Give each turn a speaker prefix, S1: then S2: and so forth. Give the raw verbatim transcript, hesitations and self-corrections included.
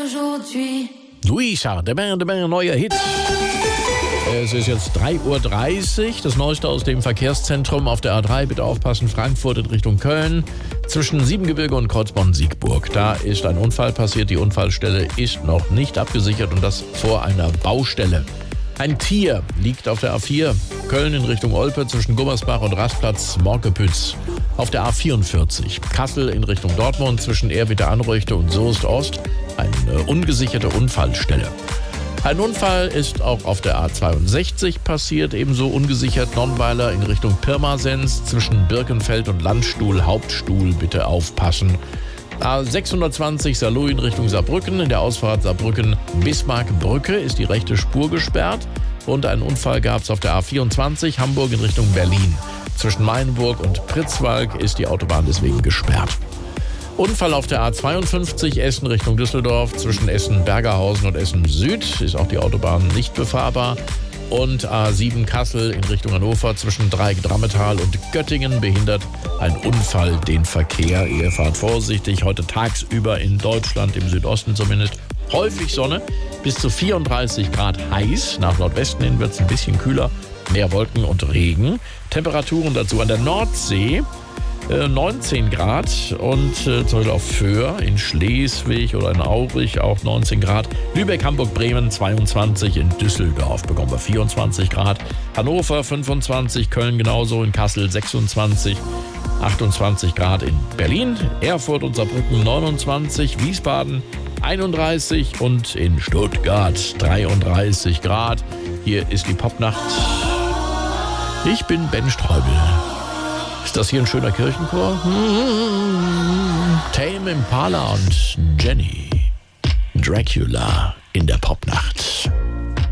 S1: aujourd'hui.
S2: Luisa, der Bär, der Bär, neuer Hit. Es ist jetzt drei Uhr dreißig, das Neueste aus dem Verkehrszentrum auf der A drei. Bitte aufpassen, Frankfurt in Richtung Köln. Zwischen Siebengebirge und Kreuzborn-Siegburg. Da ist ein Unfall passiert. Die Unfallstelle ist noch nicht abgesichert und das vor einer Baustelle. Ein Tier liegt auf der A vier. Köln in Richtung Olpe zwischen Gummersbach und Rastplatz Morkepütz. Auf der A vierundvierzig. Kassel in Richtung Dortmund zwischen Ehrwitte-Anreuchte und Soest-Ost. Eine ungesicherte Unfallstelle. Ein Unfall ist auch auf der A zweiundsechzig passiert, ebenso ungesichert Nonnweiler in Richtung Pirmasens zwischen Birkenfeld und Landstuhl Hauptstuhl, bitte aufpassen. A sechshundertzwanzig Saarlouis in Richtung Saarbrücken, in der Ausfahrt Saarbrücken-Bismarckbrücke ist die rechte Spur gesperrt und einen Unfall gab es auf der A vierundzwanzig Hamburg in Richtung Berlin. Zwischen Mainburg und Pritzwalk ist die Autobahn deswegen gesperrt. Unfall auf der A zweiundfünfzig Essen Richtung Düsseldorf zwischen Essen-Bergerhausen und Essen-Süd ist auch die Autobahn nicht befahrbar. Und A sieben Kassel in Richtung Hannover zwischen Dreieck-Drammetal und Göttingen behindert ein Unfall den Verkehr. Ihr fahrt vorsichtig, heute tagsüber in Deutschland, im Südosten zumindest, häufig Sonne, bis zu vierunddreißig Grad heiß. Nach Nordwesten hin wird es ein bisschen kühler, mehr Wolken und Regen. Temperaturen dazu an der Nordsee. neunzehn Grad und äh, zum Beispiel auf Föhr in Schleswig oder in Aurich auch neunzehn Grad. Lübeck, Hamburg, Bremen zweiundzwanzig, in Düsseldorf bekommen wir vierundzwanzig Grad. Hannover fünfundzwanzig, Köln genauso, in Kassel sechsundzwanzig, achtundzwanzig Grad in Berlin, Erfurt und Saarbrücken neunundzwanzig, Wiesbaden einunddreißig und in Stuttgart dreiunddreißig Grad. Hier ist die Popnacht. Ich bin Ben Streubel. Ist das hier ein schöner Kirchenchor? Tame Impala und Jenny. Dracula in der Popnacht.